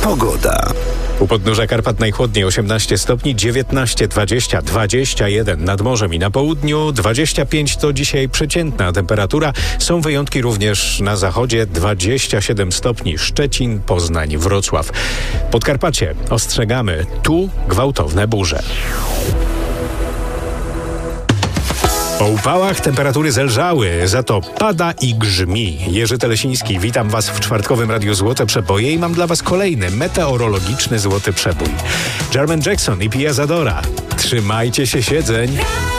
Pogoda. U podnóża Karpat najchłodniej 18 stopni, 19, 20, 21 nad morzem i na południu, 25 to dzisiaj przeciętna temperatura. Są wyjątki również na zachodzie, 27 stopni Szczecin, Poznań, Wrocław. Podkarpacie ostrzegamy, tu gwałtowne burze. Po upałach temperatury zelżały, za to pada i grzmi. Jerzy Telesiński, witam Was w czwartkowym Radiu Złote Przeboje i mam dla Was kolejny meteorologiczny złoty przebój. Jermaine Jackson i Pia Zadora. Trzymajcie się siedzeń.